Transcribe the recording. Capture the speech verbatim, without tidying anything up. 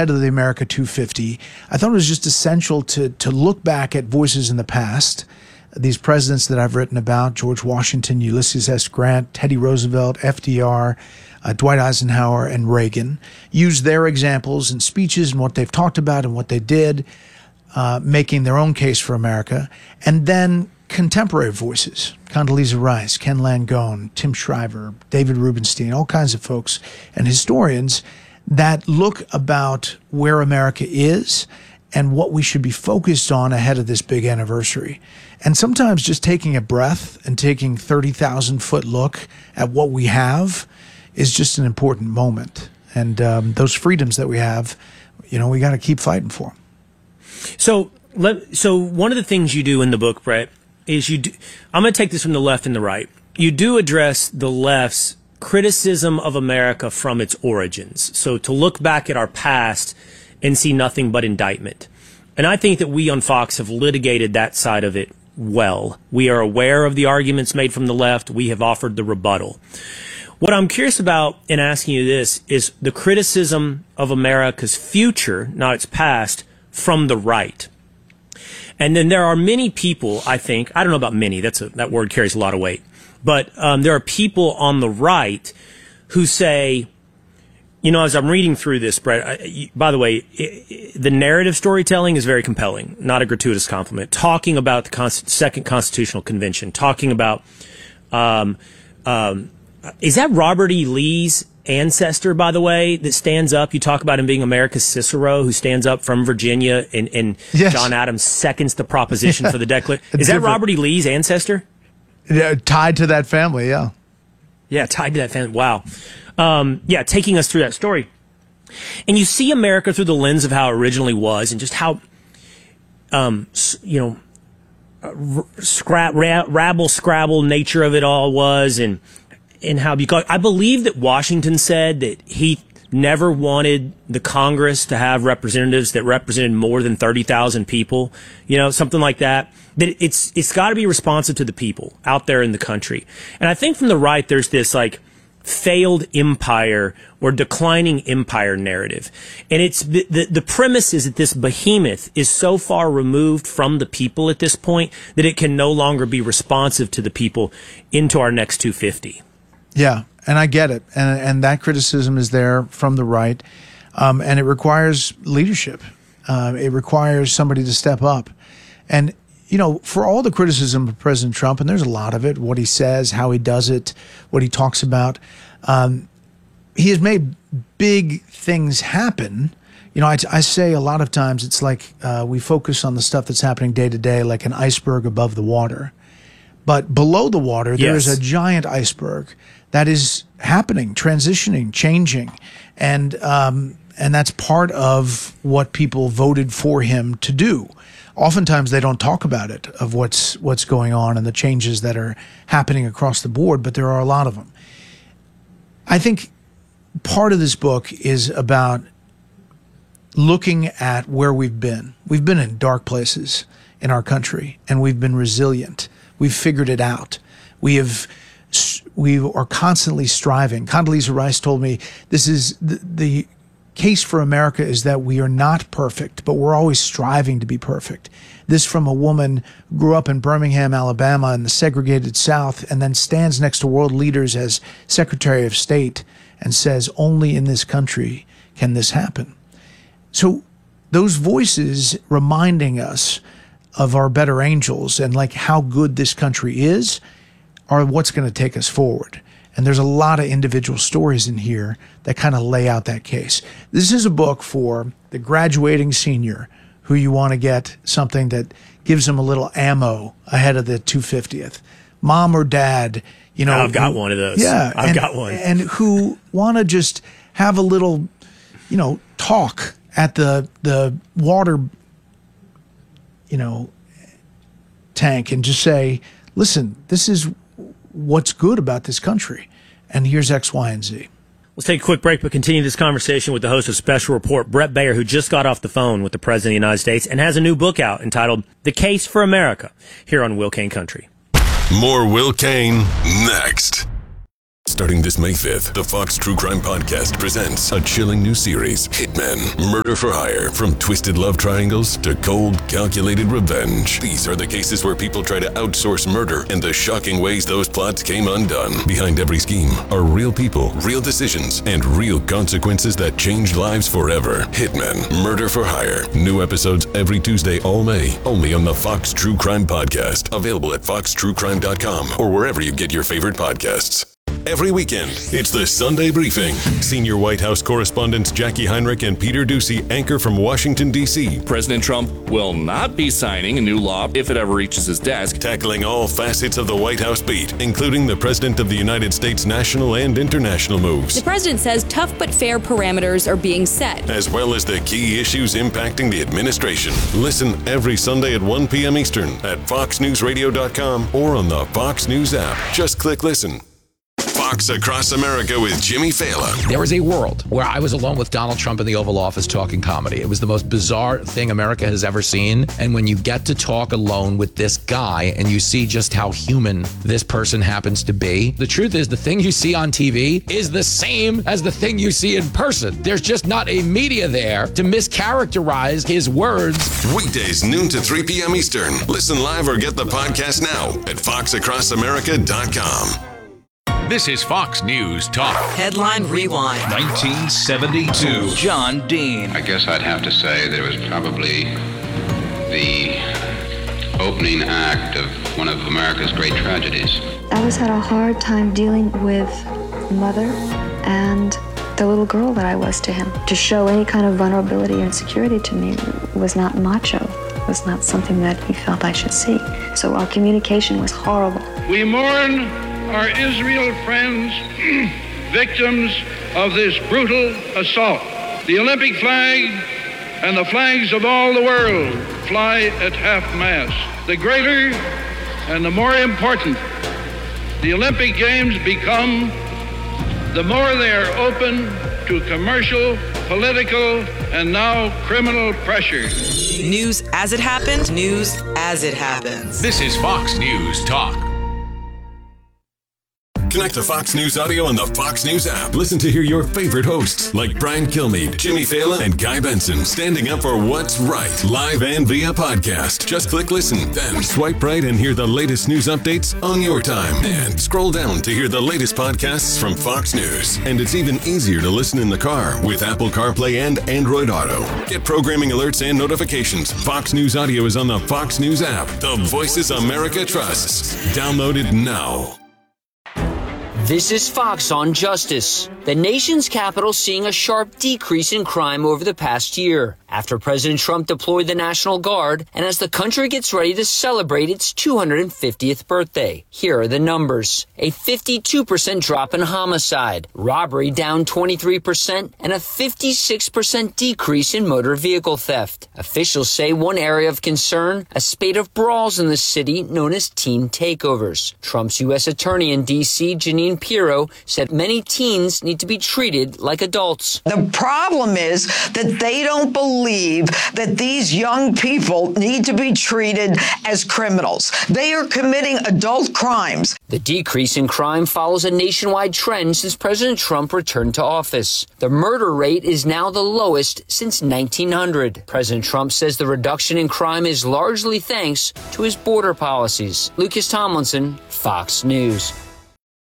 ahead of the America two fifty, I thought it was just essential to to look back at voices in the past, these presidents that I've written about, George Washington, Ulysses S. Grant, Teddy Roosevelt, F D R, uh, Dwight Eisenhower, and Reagan, use their examples and speeches and what they've talked about and what they did, uh, making their own case for America, and then contemporary voices, Condoleezza Rice, Ken Langone, Tim Shriver, David Rubenstein, all kinds of folks and historians that look about where America is and what we should be focused on ahead of this big anniversary. And sometimes just taking a breath and taking thirty thousand foot look at what we have is just an important moment. And um, those freedoms that we have, you know, we got to keep fighting for them. So, let, so one of the things you do in the book, Brett, is you do, I'm going to take this from the left and the right. You do address the left's criticism of America from its origins. So to look back at our past and see nothing but indictment. And I think that we on Fox have litigated that side of it well. We are aware of the arguments made from the left. We have offered the rebuttal. What I'm curious about in asking you this is the criticism of America's future, not its past, from the right. And then there are many people, I think, I don't know about many, that's a, that word carries a lot of weight, but um, there are people on the right who say, you know, as I'm reading through this, Brett, I, by the way, it, it, the narrative storytelling is very compelling, not a gratuitous compliment. Talking about the Const- Second Constitutional Convention, talking about, um, um, is that Robert E. Lee's ancestor, by the way, that stands up? You talk about him being America's Cicero, who stands up from Virginia, and, and yes. John Adams seconds the proposition yeah. for the Declaration. Is that different. Robert E. Lee's ancestor? Yeah, tied to that family, yeah. Yeah, tied to that family. Wow. Um, yeah, taking us through that story. And you see America through the lens of how it originally was and just how, um, you know, r- scrap, ra- rabble, scrabble nature of it all was, and and how, because I believe that Washington said that he never wanted the Congress to have representatives that represented more than thirty thousand people, you know, something like that. That it's it's got to be responsive to the people out there in the country. And I think from the right, there's this like failed empire or declining empire narrative. And it's the, the, the premise is that this behemoth is so far removed from the people at this point that it can no longer be responsive to the people into our next two fifty. Yeah, and I get it. And, and that criticism is there from the right. Um, and it requires leadership. Uh, it requires somebody to step up. And, you know, for all the criticism of President Trump, and there's a lot of it, what he says, how he does it, what he talks about, um, he has made big things happen. You know, I, I say a lot of times it's like uh, we focus on the stuff that's happening day to day like an iceberg above the water. But below the water, yes. there is a giant iceberg that is happening, transitioning, changing. And um, and that's part of what people voted for him to do. Oftentimes they don't talk about it, of what's what's going on and the changes that are happening across the board, but there are a lot of them. I think part of this book is about looking at where we've been. We've been in dark places in our country, and we've been resilient. We've figured it out. We have, we are constantly striving. Condoleezza Rice told me this is the, the case for America is that we are not perfect, but we're always striving to be perfect. This from a woman who grew up in Birmingham, Alabama, in the segregated South, and then stands next to world leaders as Secretary of State and says, only in this country can this happen. So those voices reminding us of our better angels and like how good this country is are what's going to take us forward. And there's a lot of individual stories in here that kind of lay out that case. This is a book for the graduating senior who you want to get something that gives them a little ammo ahead of the two fiftieth. Mom or dad, you know. I've got who, one of those. Yeah. I've and, got one. And who want to just have a little, you know, talk at the the water, you know, tank and just say, listen, this is what's good about this country, and here's X, Y, and Z. Let's take a quick break, but continue this conversation with the host of Special Report, Bret Baier, who just got off the phone with the President of the United States and has a new book out entitled The Case for America, here on Will Cain Country. More Will Cain next. Starting this May fifth, the Fox True Crime Podcast presents a chilling new series, Hitmen, Murder for Hire. From twisted love triangles to cold, calculated revenge. These are the cases where people try to outsource murder and the shocking ways those plots came undone. Behind every scheme are real people, real decisions, and real consequences that change lives forever. Hitmen, Murder for Hire. New episodes every Tuesday all May, only on the Fox True Crime Podcast. Available at fox true crime dot com or wherever you get your favorite podcasts. Every weekend, it's the Sunday Briefing. Senior White House correspondents Jackie Heinrich and Peter Doocy anchor from Washington, D C President Trump will not be signing a new law if it ever reaches his desk. Tackling all facets of the White House beat, including the President of the United States' national and international moves. The president says tough but fair parameters are being set, as well as the key issues impacting the administration. Listen every Sunday at one p.m. Eastern at fox news radio dot com or on the Fox News app. Just click listen. Fox Across America with Jimmy Fallon. There was a world where I was alone with Donald Trump in the Oval Office talking comedy. It was the most bizarre thing America has ever seen. And when you get to talk alone with this guy and you see just how human this person happens to be, the truth is the thing you see on T V is the same as the thing you see in person. There's just not a media there to mischaracterize his words. Weekdays, noon to three p.m. Eastern. Listen live or get the podcast now at fox across america dot com. This is Fox News Talk. Headline Rewind. nineteen seventy-two. John Dean. I guess I'd have to say that it was probably the opening act of one of America's great tragedies. I always had a hard time dealing with mother and the little girl that I was to him. To show any kind of vulnerability or insecurity to me was not macho, was not something that he felt I should see. So our communication was horrible. We mourn our Israel friends, victims of this brutal assault. The Olympic flag and the flags of all the world fly at half-mast. The greater and the more important the Olympic Games become, the more they are open to commercial, political, and now criminal pressure. News as it happened, news as it happens. This is Fox News Talk. Connect to Fox News Audio on the Fox News app. Listen to hear your favorite hosts like Brian Kilmeade, Jimmy Fallon, and Guy Benson standing up for what's right, live and via podcast. Just click listen, then swipe right and hear the latest news updates on your time. And scroll down to hear the latest podcasts from Fox News. And it's even easier to listen in the car with Apple CarPlay and Android Auto. Get programming alerts and notifications. Fox News Audio is on the Fox News app. The voices America trusts. Download it now. This is Fox on Justice. The nation's capital seeing a sharp decrease in crime over the past year after President Trump deployed the National Guard and as the country gets ready to celebrate its two hundred fiftieth birthday. Here are the numbers. A fifty-two percent drop in homicide, robbery down twenty-three percent, and a fifty-six percent decrease in motor vehicle theft. Officials say one area of concern, a spate of brawls in the city known as teen takeovers. Trump's U S attorney in D C, Jeanine Pirro, said many teens need to be treated like adults. The problem is that they don't believe that these young people need to be treated as criminals. They are committing adult crimes. The decrease in crime follows a nationwide trend since President Trump returned to office. The murder rate is now the lowest since nineteen hundred. President Trump says the reduction in crime is largely thanks to his border policies. Lucas Tomlinson, Fox News.